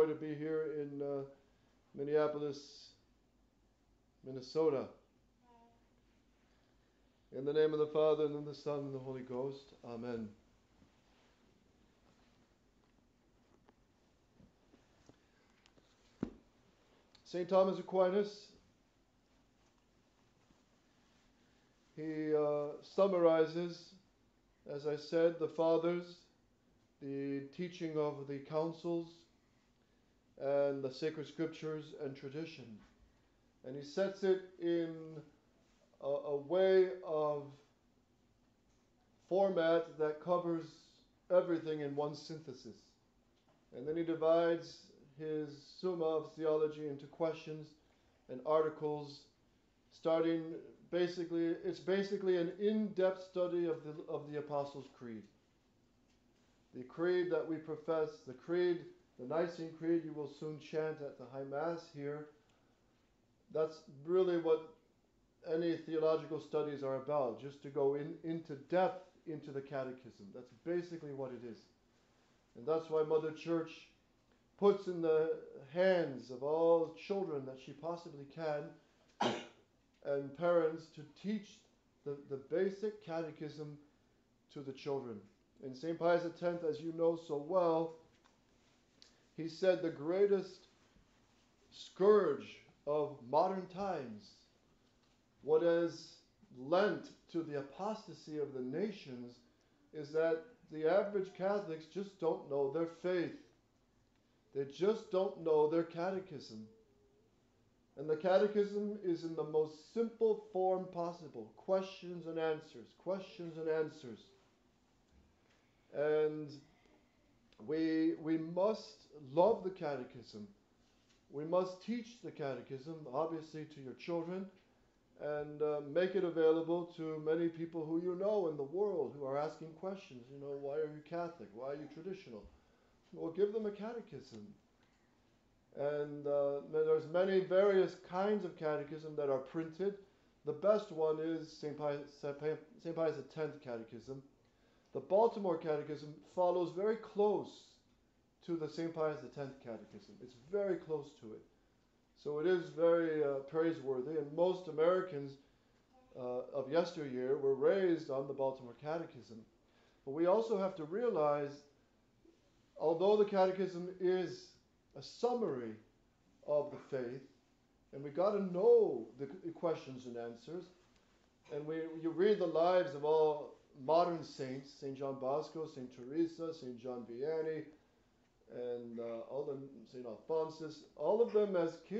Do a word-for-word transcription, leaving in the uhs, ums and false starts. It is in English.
joy to be here in uh, Minneapolis, Minnesota. In the name of the Father, and of the Son, and the Holy Ghost. Amen. Saint Thomas Aquinas, he uh, summarizes, as I said, the Fathers, the teaching of the councils, and the sacred scriptures and tradition. And he sets it in a, a way of format that covers everything in one synthesis. And then he divides his Summa of Theology into questions and articles, starting basically, it's basically an in-depth study of the, of the Apostles' Creed. The creed that we profess, the creed, the Nicene Creed you will soon chant at the High Mass here, that's really what any theological studies are about, just to go in, into depth into the catechism. That's basically what it is. And that's why Mother Church puts in the hands of all children that she possibly can and parents to teach the, the basic catechism to the children. And Saint Pius the tenth, as you know so well, he said the greatest scourge of modern times, what has lent to the apostasy of the nations, is that the average Catholics just don't know their faith. They just don't know their catechism. And the catechism is in the most simple form possible. Questions and answers, questions and answers. And we, we must love the catechism. We must teach the catechism, obviously, to your children, and uh, make it available to many people who you know in the world who are asking questions. You know, why are you Catholic? Why are you traditional? Well, give them a catechism. And uh, there's many various kinds of catechism that are printed. The best one is Saint Pius, Saint Pius the tenth Catechism. The Baltimore Catechism follows very close to the Saint Pius the tenth Catechism. It's very close to it. So it is very uh, praiseworthy, and most Americans uh, of yesteryear were raised on the Baltimore Catechism. But we also have to realize, although the Catechism is a summary of the faith, and we got to know the questions and answers, and we you read the lives of all modern saints, Saint John Bosco, Saint Teresa, Saint John Vianney, and uh, all the Saint Alphonsus, all of them as kids